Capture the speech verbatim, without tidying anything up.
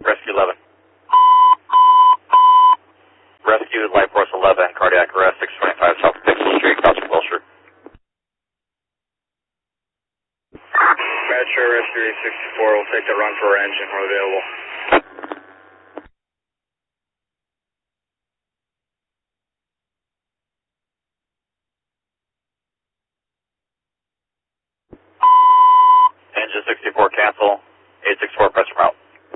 Rescue eleven. Rescue Life Force eleven, cardiac arrest, six twenty-five South Pixel Street, crossing Wilshire. Metro Rescue eight sixty-four, we'll take the run for our engine when available. Engine sixty-four cancel, eight sixty-four press from out.